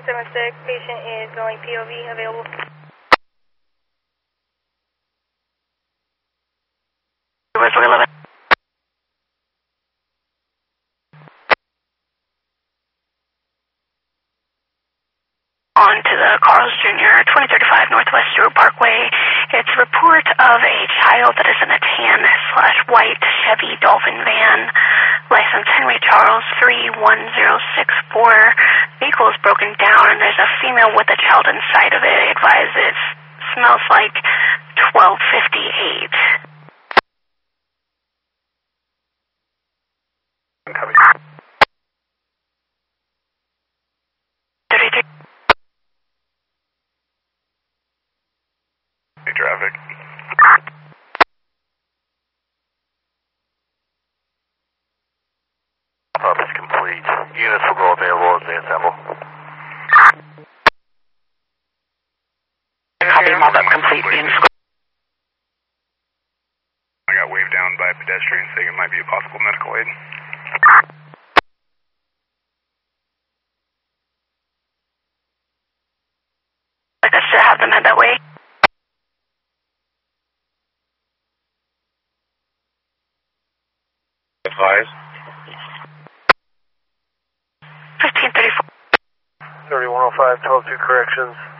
1376, patient is going POV, available. Resort 11. On to the Carl's Jr. 2035 Northwest Stewart Parkway. It's a report of a child that is in a tan/white Chevy Dolphin van. License Henry Charles 31064. Vehicle is broken down and there's a female with a child inside of it. Advise it smells like 1258. Copy. 33. Traffic. Pop is complete. Units will go available as they assemble. Copy, mop-up complete. I got waved down by a pedestrian saying it might be a possible medical aid. Like us to have them head that way. Advise. 1534. 3105, 12-2 corrections.